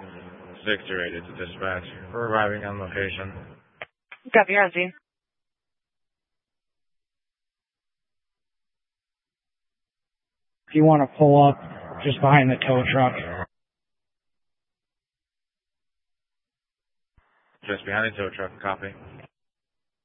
Victor 8 to dispatch. We're arriving on location. Copy, Ozzy. If you want to pull up just behind the tow truck. Just behind the tow truck, copy.